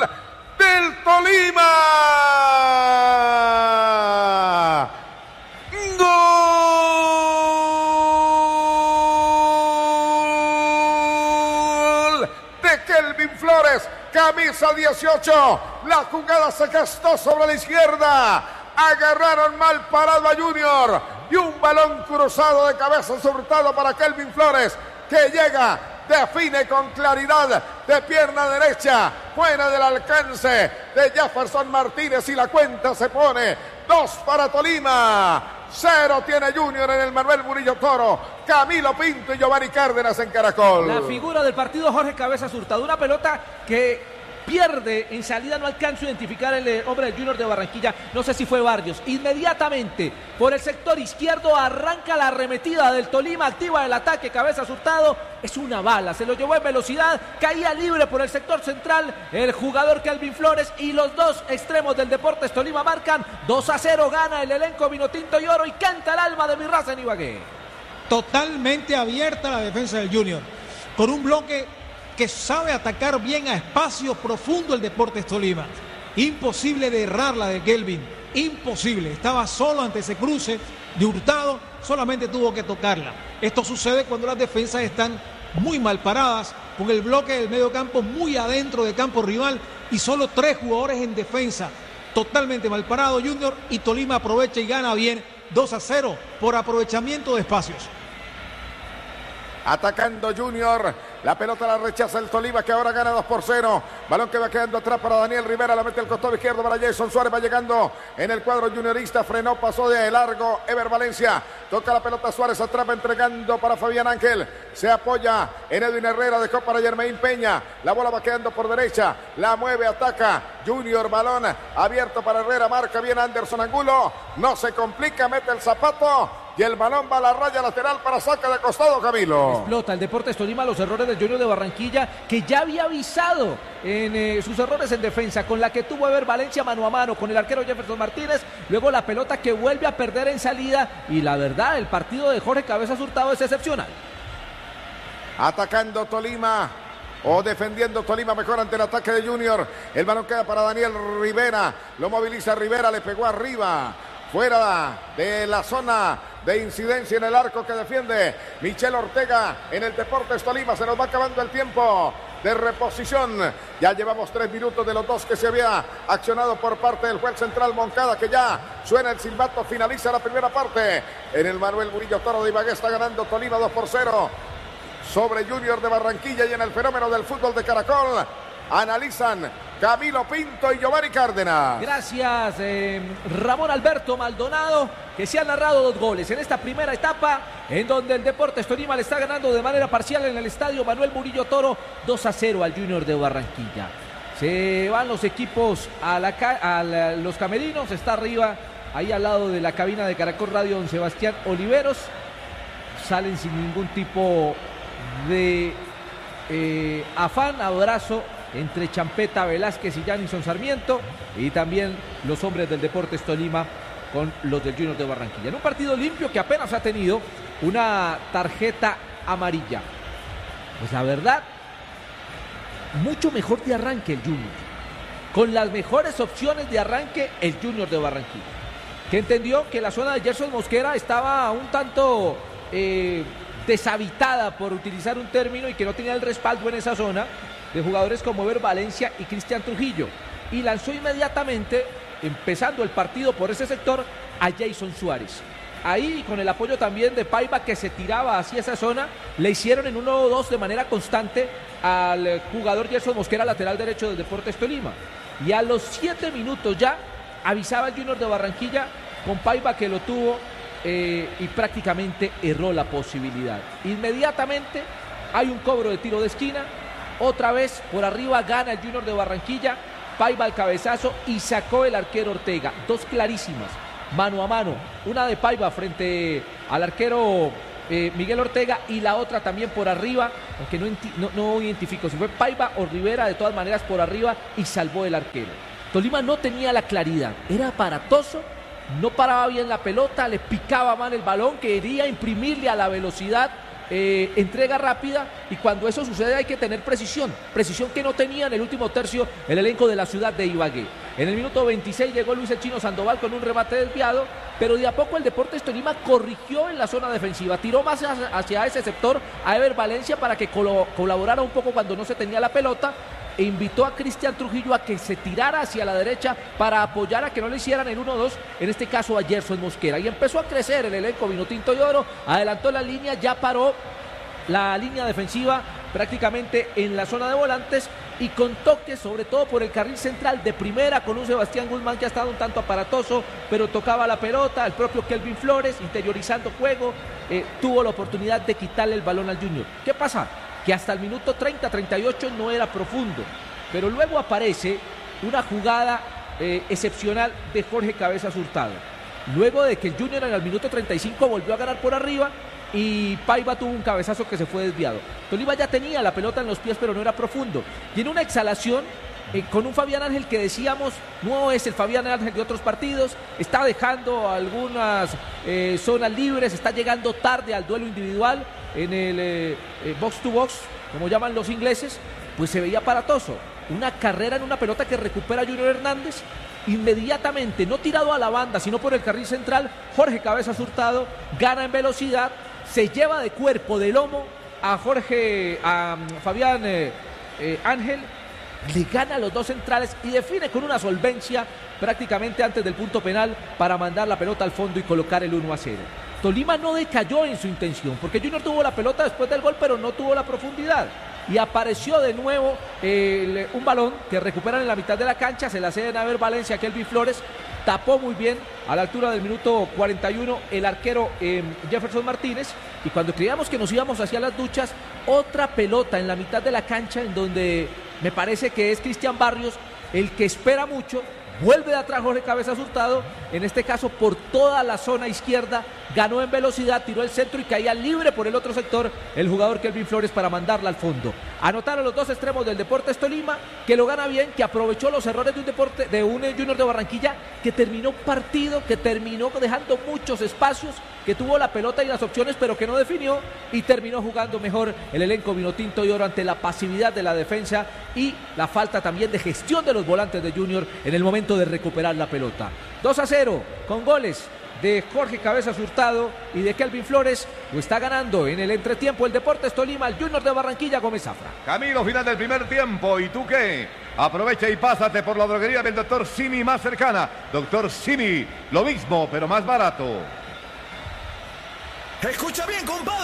del Tolima. Gol de Kelvin Flores, camisa 18. La jugada se gestó sobre la izquierda. Agarraron mal parado a Junior y un balón cruzado de cabeza surtado para Kelvin Flores, que llega, define con claridad de pierna derecha, fuera del alcance de Jefferson Martínez, y la cuenta se pone 2 para Tolima, 0 tiene Junior en el Manuel Murillo Toro. Camilo Pinto y Giovanni Cárdenas en Caracol. La figura del partido, Jorge Cabezas Hurtado, una pelota que pierde en salida, no alcanzo a identificar el hombre del Junior de Barranquilla, no sé si fue Barrios. Inmediatamente por el sector izquierdo arranca la arremetida del Tolima, activa el ataque. Cabezas Hurtado es una bala, se lo llevó en velocidad, caía libre por el sector central el jugador Kelvin Flores, y los dos extremos del Deportes Tolima marcan 2-0, gana el elenco vinotinto y oro, y canta el alma de mi raza en Ibagué. Totalmente abierta la defensa del Junior, con un bloque que sabe atacar bien a espacio profundo el Deportes Tolima. Imposible de errar la de Kelvin, imposible. Estaba solo ante ese cruce de Hurtado, solamente tuvo que tocarla. Esto sucede cuando las defensas están muy mal paradas, con el bloque del medio campo muy adentro de campo rival y solo 3 jugadores en defensa. Totalmente mal parado Junior, y Tolima aprovecha y gana bien 2-0 por aprovechamiento de espacios. Atacando Junior, la pelota la rechaza el Tolima, que ahora gana 2-0. Balón que va quedando atrás para Daniel Rivera, la mete al costado izquierdo para Jason Suárez, va llegando en el cuadro juniorista, frenó, pasó de largo Ever Valencia, toca la pelota Suárez, atrapa entregando para Fabián Ángel, se apoya en Edwin Herrera, dejó para Germain Peña, la bola va quedando por derecha, la mueve, ataca Junior, balón abierto para Herrera, marca bien Anderson Angulo, no se complica, mete el zapato y el balón va a la raya lateral para saque de costado, Camilo. Explota el Deportes Tolima los errores del Junior de Barranquilla, que ya había avisado en sus errores en defensa, con la que tuvo Ever Valencia mano a mano con el arquero Jefferson Martínez, luego la pelota que vuelve a perder en salida, y la verdad, el partido de Jorge Cabezas Hurtado es excepcional. Atacando Tolima, o defendiendo Tolima mejor ante el ataque de Junior, el balón queda para Daniel Rivera, lo moviliza Rivera, le pegó arriba, fuera de la zona de incidencia en el arco que defiende Michel Ortega en el Deportes Tolima. Se nos va acabando el tiempo de reposición. Ya llevamos 3 minutos de los 2 que se había accionado por parte del juez central Moncada, que ya suena el silbato, finaliza la primera parte. En el Manuel Murillo Toro de Ibagué está ganando Tolima 2-0 sobre Junior de Barranquilla, y en el fenómeno del fútbol de Caracol analizan Camilo Pinto y Giovanni Cárdenas. Gracias, Ramón Alberto Maldonado, que se han narrado 2 goles en esta primera etapa, en donde el Deportes Tolima le está ganando de manera parcial en el estadio Manuel Murillo Toro 2-0 al Junior de Barranquilla. Se van los equipos a los camerinos, está arriba, ahí al lado de la cabina de Caracol Radio, don Sebastián Oliveros. Salen sin ningún tipo de afán, abrazo entre Champeta Velázquez y Janison Sarmiento, y también los hombres del Deportes Tolima con los del Junior de Barranquilla. En un partido limpio que apenas ha tenido una tarjeta amarilla. Pues la verdad, mucho mejor de arranque el Junior. Con las mejores opciones de arranque el Junior de Barranquilla, que entendió que la zona de Gerson Mosquera estaba un tanto deshabitada, por utilizar un término, y que no tenía el respaldo en esa zona de jugadores como Ever Valencia y Cristian Trujillo, y lanzó inmediatamente, empezando el partido por ese sector, a Jason Suárez. Ahí, con el apoyo también de Paiva, que se tiraba hacia esa zona, le hicieron en 1-2 de manera constante al jugador Gerson Mosquera, lateral derecho del Deportes Tolima, y a los 7 minutos ya avisaba el Junior de Barranquilla con Paiva, que lo tuvo y prácticamente erró la posibilidad. Inmediatamente hay un cobro de tiro de esquina, otra vez por arriba gana el Junior de Barranquilla, Paiva al cabezazo y sacó el arquero Ortega. 2 clarísimas, mano a mano, una de Paiva frente al arquero Miguel Ortega, y la otra también por arriba, aunque no identifico si fue Paiva o Rivera, de todas maneras por arriba, y salvó el arquero. Tolima no tenía la claridad, era aparatoso, no paraba bien la pelota, le picaba mal el balón, quería imprimirle a la velocidad entrega rápida, y cuando eso sucede hay que tener precisión que no tenía en el último tercio el elenco de la ciudad de Ibagué. En el minuto 26 llegó Luis el Chino Sandoval con un remate desviado, pero de a poco el Deportes Tolima corrigió en la zona defensiva, tiró más hacia ese sector a Ever Valencia para que colaborara un poco cuando no se tenía la pelota, e invitó a Cristian Trujillo a que se tirara hacia la derecha para apoyar a que no le hicieran el 1-2, en este caso a Gerson Mosquera, y empezó a crecer el elenco vinotinto y oro, adelantó la línea, ya paró la línea defensiva prácticamente en la zona de volantes, y con toques sobre todo por el carril central de primera con un Sebastián Guzmán que ha estado un tanto aparatoso, pero tocaba la pelota, el propio Kelvin Flores interiorizando juego, tuvo la oportunidad de quitarle el balón al Junior. ¿Qué pasa? Que hasta el minuto 30-38 no era profundo, pero luego aparece una jugada excepcional de Jorge Cabezas Hurtado, luego de que el Junior en el minuto 35 volvió a ganar por arriba y Paiva tuvo un cabezazo que se fue desviado. Tolima ya tenía la pelota en los pies, pero no era profundo, y en una exhalación con un Fabián Ángel que decíamos no es el Fabián Ángel de otros partidos, está dejando algunas zonas libres, está llegando tarde al duelo individual en el box to box, como llaman los ingleses, pues se veía aparatoso. Una carrera en una pelota que recupera Junior Hernández, inmediatamente, no tirado a la banda, sino por el carril central, Jorge Cabezas Hurtado gana en velocidad, se lleva de cuerpo, de lomo a Fabián Ángel, le gana a los dos centrales y define con una solvencia prácticamente antes del punto penal para mandar la pelota al fondo y colocar el 1-0. Tolima no decayó en su intención, porque Junior tuvo la pelota después del gol, pero no tuvo la profundidad. Y apareció de nuevo un balón que recuperan en la mitad de la cancha, se la ceden a Ever Valencia, Kelvin Flores, tapó muy bien a la altura del minuto 41 el arquero Jefferson Martínez, y cuando creíamos que nos íbamos hacia las duchas, otra pelota en la mitad de la cancha en donde me parece que es Cristian Barrios el que espera mucho, vuelve de atrás Jorge Cabezas Hurtado, en este caso por toda la zona izquierda, ganó en velocidad, tiró el centro y caía libre por el otro sector el jugador Kelvin Flores para mandarla al fondo. Anotaron los dos extremos del Deportes Tolima, que lo gana bien, que aprovechó los errores de un Junior de Barranquilla que terminó partido, que terminó dejando muchos espacios, que tuvo la pelota y las opciones pero que no definió, y terminó jugando mejor el elenco vinotinto y oro ante la pasividad de la defensa y la falta también de gestión de los volantes de Junior en el momento de recuperar la pelota. 2-0 con goles de Jorge Cabezas Hurtado y de Kelvin Flores. Lo está ganando en el entretiempo el Deportes Tolima, el Junior de Barranquilla, Gómez Zafra. Camilo, final del primer tiempo. ¿Y tú qué? Aprovecha y pásate por la droguería del Dr. Simi más cercana. Dr. Simi, lo mismo, pero más barato. Escucha bien, compadre.